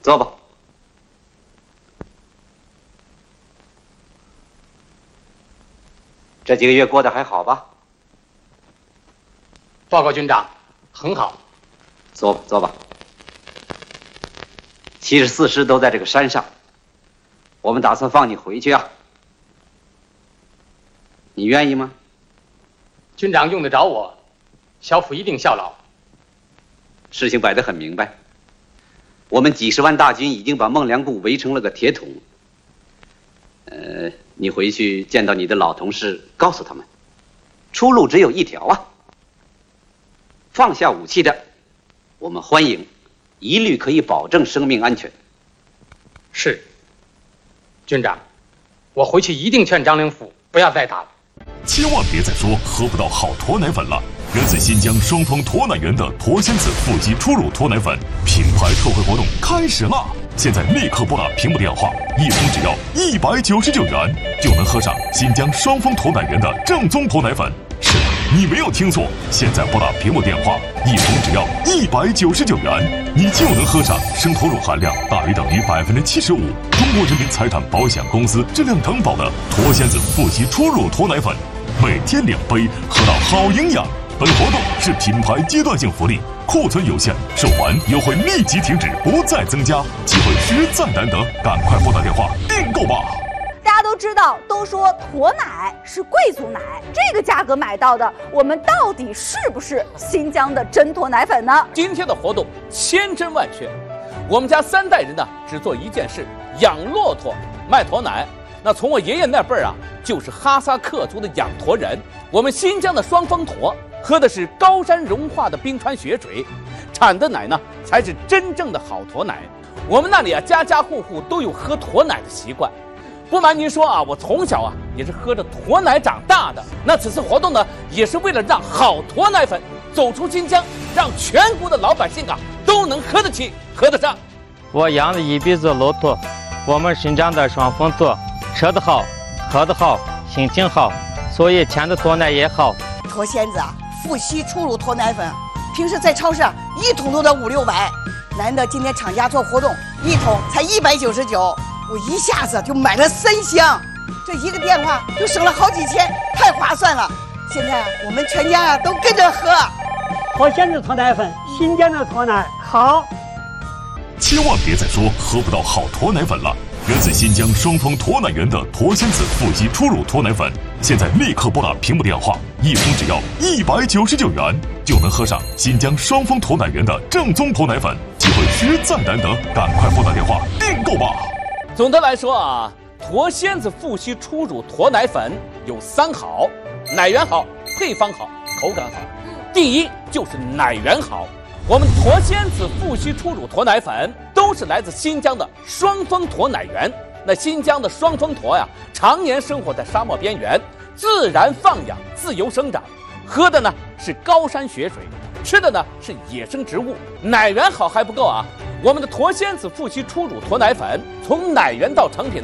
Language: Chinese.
坐吧。这几个月过得还好吧？ 报告军长，很好。 坐吧，坐吧。74师都在这个山上，我们打算放你回去啊。你愿意吗？ 军长用得着我，小府一定效劳。 事情摆得很明白，我们几十万大军已经把孟良部围成了个铁桶。你回去见到你的老同事，告诉他们，出路只有一条啊。放下武器的，我们欢迎，一律可以保证生命安全。 是，军长，我回去一定劝张灵甫不要再打了。 千万别再说喝不到好驼奶粉了。源自新疆双峰驼奶源的驼仙子腹肌初乳驼奶粉品牌特惠活动开始啦！现在立刻拨打屏幕电话，一桶只要199元，就能喝上新疆双峰驼奶源的正宗驼奶粉。是的，你没有听错，现在拨打屏幕电话，一桶只要199元，你就能喝上生驼乳含量大于等于75%，中国人民财产保险公司质量担保的驼仙子腹肌初乳驼奶粉，每天2杯，喝到好营养。本活动是品牌阶段性福利，库存有限，售完优惠立即停止，不再增加，机会实在难得，赶快拨打电话订购吧！ 大家都知道，都说驼奶是贵族奶，这个价格买到的，我们到底是不是新疆的真驼奶粉呢？ 今天的活动千真万确，我们家3代人呢只做一件事：养骆驼，卖驼奶。那从我爷爷那辈儿啊，就是哈萨克族的养驼人。我们新疆的双峰驼喝的是高山融化的冰川雪水，产的奶呢才是真正的好驼奶。我们那里啊，家家户户都有喝驼奶的习惯。不瞒您说啊，我从小啊也是喝着驼奶长大的。那此次活动呢，也是为了让好驼奶粉走出新疆，让全国的老百姓啊都能喝得起、喝得上。 我养了一辈子骆驼，我们新疆的双峰驼，吃得好，喝得好，心情好，所以产的驼奶也好。 驼仙子啊，富硒初乳驼奶粉，平时在超市一桶都得500-600，难得今天厂家做活动，一桶才199，我一下子就买了3箱，这一个电话就省了好几千，太划算了。现在我们全家啊都跟着喝。 驼仙子驼奶粉，新疆的驼奶好。 千万别再说喝不到好驼奶粉了。源自新疆双峰驼奶源的驼仙子腹肌初乳驼奶粉，现在立刻拨打屏幕电话，一桶只要199元，就能喝上新疆双峰驼奶源的正宗驼奶粉，机会实在难得，赶快拨打电话订购吧！ 总的来说啊，驼仙子腹硒初乳驼奶粉有3好：奶源好，配方好，口感好。第一就是奶源好。我们驼仙子腹硒初乳驼奶粉都是来自新疆的双峰驼奶源。那新疆的双峰驼呀，常年生活在沙漠边缘，自然放养，自由生长，喝的呢是高山雪水，吃的呢是野生植物。奶源好还不够啊，我们的驼仙子腹硒初乳驼奶粉从奶源到成品